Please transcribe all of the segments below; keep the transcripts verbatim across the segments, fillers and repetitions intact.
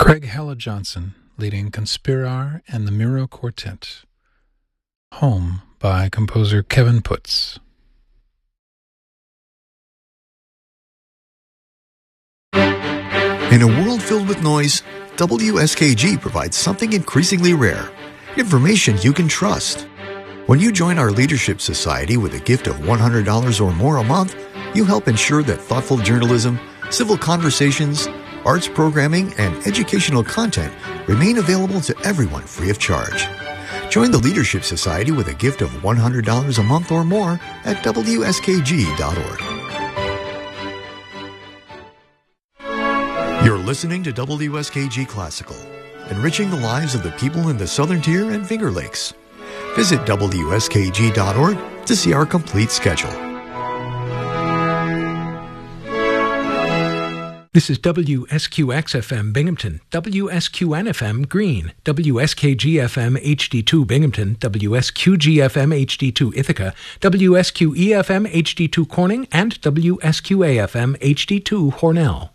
Craig Hella Johnson, leading Conspirar and the Miro Quartet. Home by composer Kevin Putz. In a world filled with noise, W S K G provides something increasingly rare, information you can trust. When you join our Leadership Society with a gift of one hundred dollars or more a month, you help ensure that thoughtful journalism, civil conversations, arts programming, and educational content remain available to everyone free of charge. Join the Leadership Society with a gift of one hundred dollars a month or more at W S K G dot org. You're listening to W S K G Classical, enriching the lives of the people in the Southern Tier and Finger Lakes. Visit W S K G dot org to see our complete schedule. This is W S Q X F M Binghamton, W S Q N F M Greene, W S K G F M H D two Binghamton, W S Q G F M H D two Ithaca, W S Q E F M H D two Corning, and W S Q A F M H D two Hornell.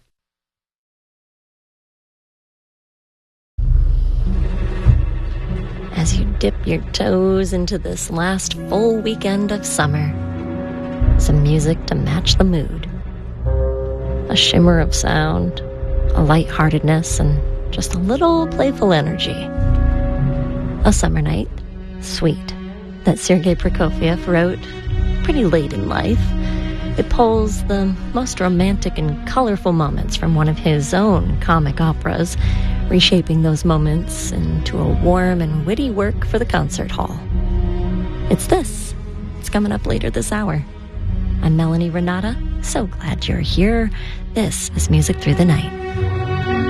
As you dip your toes into this last full weekend of summer, some music to match the mood. A shimmer of sound, a lightheartedness, and just a little playful energy. A summer night, sweet, that Sergei Prokofiev wrote pretty late in life. It pulls the most romantic and colorful moments from one of his own comic operas, reshaping those moments into a warm and witty work for the concert hall. It's this. It's coming up later this hour. I'm Melanie Renata. So glad you're here. This is Music Through the Night.